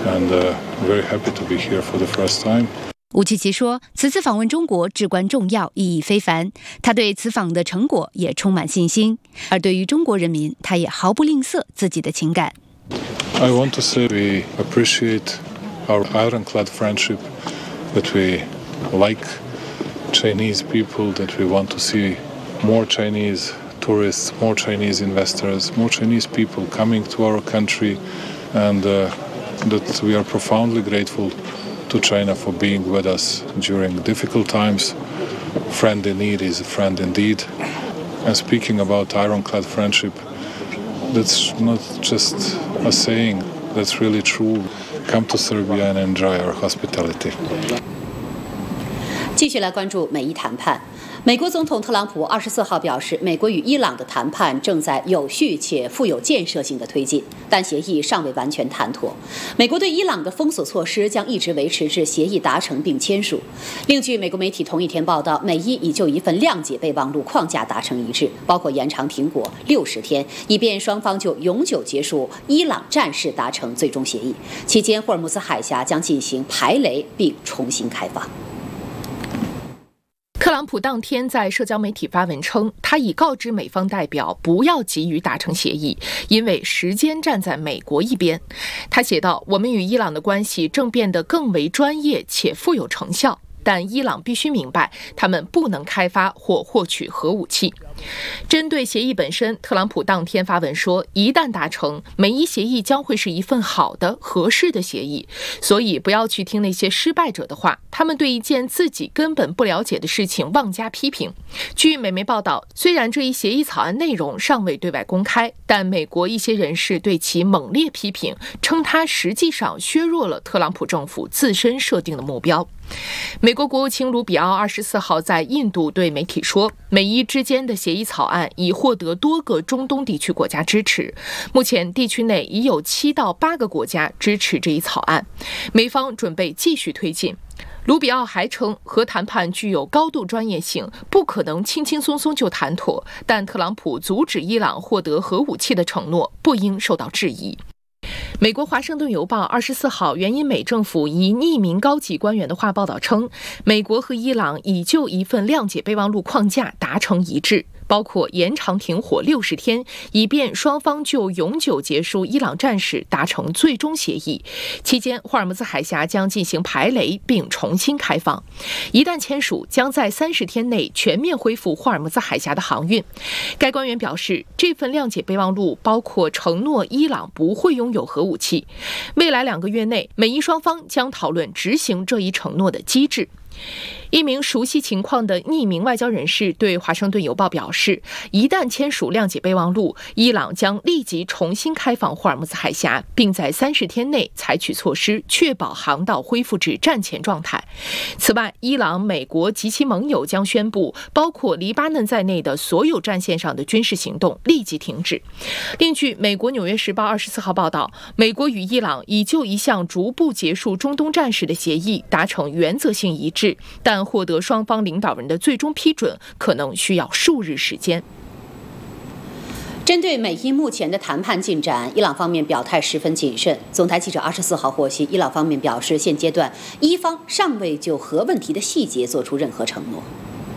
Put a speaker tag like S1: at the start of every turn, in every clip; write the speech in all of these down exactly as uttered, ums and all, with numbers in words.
S1: and uh, very happy to be here for the first time.
S2: 吴奇奇说，此次访问中国至关重要，意义非凡。他对此访的成果也充满信心，而对于中国人民，他也毫不吝啬自己的情感。
S1: I want to say we appreciate our ironclad friendship, that we like Chinese people, that we want to see more Chinese tourists, more Chinese investors, more Chinese people coming to our country, and uh, that we are profoundly grateful to China for being with us during difficult times. Friend in need is a friend indeed. And speaking about ironclad friendship, that's not just a saying, that's really true. Come to Serbia and enjoy our hospitality.
S3: 继续来关注美伊谈判。美国总统特朗普二十四号表示，美国与伊朗的谈判正在有序且富有建设性的推进，但协议尚未完全谈妥。美国对伊朗的封锁措施将一直维持至协议达成并签署。另据美国媒体同一天报道，美伊已就一份谅解备忘录框架达成一致，包括延长停火六十天，以便双方就永久结束伊朗战事达成最终协议。期间，霍尔木兹海峡将进行排雷并重新开放。
S4: 特朗普当天在社交媒体发文称，他已告知美方代表不要急于达成协议，因为时间站在美国一边。他写道：“我们与伊朗的关系正变得更为专业且富有成效，但伊朗必须明白，他们不能开发或获取核武器。”针对协议本身，特朗普当天发文说，一旦达成，美伊协议将会是一份好的、合适的协议，所以不要去听那些失败者的话，他们对一件自己根本不了解的事情妄加批评。据美媒报道，虽然这一协议草案内容尚未对外公开，但美国一些人士对其猛烈批评，称它实际上削弱了特朗普政府自身设定的目标。美国国务卿卢比奥二十四号在印度对媒体说，美伊之间的协议草案已获得多个中东地区国家支持，目前地区内已有七到八个国家支持这一草案，美方准备继续推进。卢比奥还称，核谈判具有高度专业性，不可能轻轻松松就谈妥，但特朗普阻止伊朗获得核武器的承诺不应受到质疑。美国《华盛顿邮报》二十四号援引美政府以匿名高级官员的话报道称，美国和伊朗已就一份谅解备忘录框架达成一致，包括延长停火六十天，以便双方就永久结束伊朗战事达成最终协议。期间，霍尔木兹海峡将进行排雷并重新开放。一旦签署，将在三十天内全面恢复霍尔木兹海峡的航运。该官员表示，这份谅解备忘录包括承诺伊朗不会拥有核武器。未来两个月内，美伊双方将讨论执行这一承诺的机制。一名熟悉情况的匿名外交人士对《华盛顿邮报》表示，一旦签署谅解备忘录，伊朗将立即重新开放霍尔木兹海峡，并在三十天内采取措施，确保航道恢复至战前状态。此外，伊朗、美国及其盟友将宣布，包括黎巴嫩在内的所有战线上的军事行动立即停止。另据美国《纽约时报》二十四号报道，美国与伊朗已就一项逐步结束中东战事的协议达成原则性一致，但获得双方领导人的最终批准可能需要数日时间。
S3: 针对美伊目前的谈判进展，伊朗方面表态十分谨慎。总台记者二十四号获悉，伊朗方面表示，现阶段伊方尚未就核问题的细节做出任何承诺。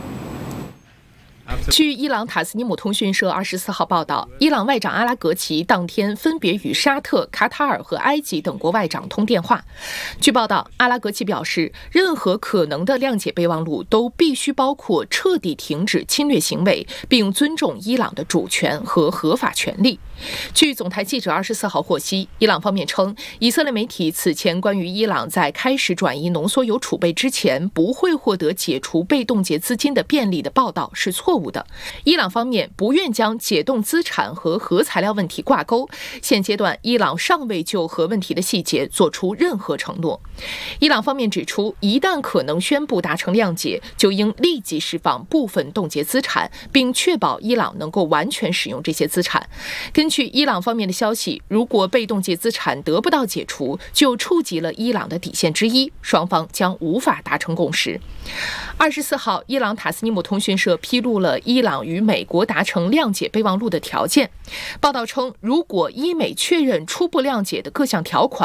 S4: 据伊朗塔斯尼姆通讯社二十四号报道，伊朗外长阿拉格齐当天分别与沙特、卡塔尔和埃及等国外长通电话。据报道，阿拉格齐表示，任何可能的谅解备忘录都必须包括彻底停止侵略行为，并尊重伊朗的主权和合法权利。据总台记者二十四号获悉，伊朗方面称，以色列媒体此前关于伊朗在开始转移浓缩铀储备之前不会获得解除被冻结资金的便利的报道是错误的。伊朗方面不愿将解冻资产和核材料问题挂钩，现阶段伊朗尚未就核问题的细节做出任何承诺。伊朗方面指出，一旦可能宣布达成谅解，就应立即释放部分冻结资产，并确保伊朗能够完全使用这些资产。根据伊朗方面的消息，如果被冻结资产得不到解除，就触及了伊朗的底线之一，双方将无法达成共识。二十四号，伊朗塔斯尼姆通讯社披露了伊朗与美国达成谅解备忘录的条件。报道称，如果伊美确认初步谅解的各项条款，